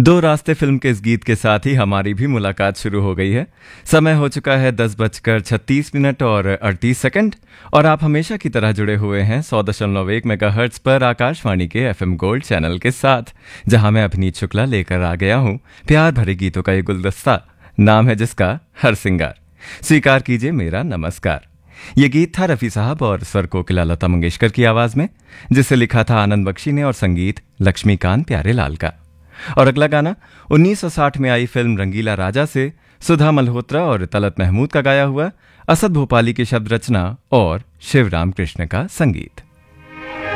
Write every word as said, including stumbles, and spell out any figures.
दो रास्ते फिल्म के इस गीत के साथ ही हमारी भी मुलाकात शुरू हो गई है। समय हो चुका है दस बजकर छत्तीस मिनट और अड़तीस सेकंड और आप हमेशा की तरह जुड़े हुए हैं सौ दशमलव एक मेगाहर्ट्ज पर आकाशवाणी के एफएम गोल्ड चैनल के साथ, जहां मैं अभिनीत शुक्ला लेकर आ गया हूं प्यार भरे गीतों का ये गुलदस्ता, नाम है जिसका हर सिंगार। स्वीकार कीजिए मेरा नमस्कार। ये गीत था रफी साहब और स्वर कोकिला लता मंगेशकर की आवाज में, जिसे लिखा था आनंद बख्शी ने और संगीत लक्ष्मीकांत प्यारेलाल का। और अगला गाना उन्नीस सौ साठ में आई फिल्म रंगीला राजा से सुधा मल्होत्रा और तलत महमूद का गाया हुआ, असद भोपाली की शब्द रचना और शिवराम कृष्ण का संगीत।